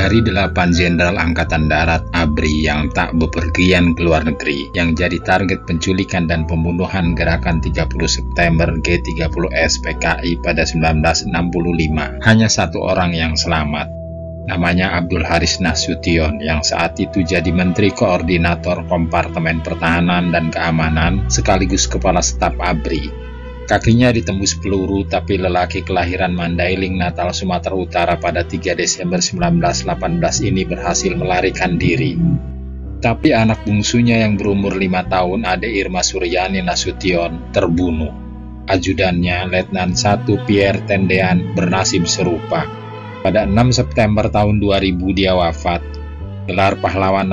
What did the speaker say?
dari 8 Jenderal Angkatan Darat ABRI yang tak bepergian ke luar negeri yang jadi target penculikan dan pembunuhan gerakan 30 September G30S PKI pada 1965, hanya satu orang yang selamat. Namanya Abdul Haris Nasution yang saat itu jadi Menteri Koordinator Kompartemen Pertahanan dan Keamanan sekaligus Kepala Staf ABRI. Kakinya ditembus peluru, tapi lelaki kelahiran Mandailing, Natal, Sumatera Utara pada 3 Desember 1918 ini berhasil melarikan diri. Tapi anak bungsunya yang berumur 5 tahun, Ade Irma Suryani Nasution, terbunuh. Ajudannya, Letnan 1 Pierre Tendean, bernasib serupa. Pada 6 September tahun 2000 dia wafat. Gelar pahlawan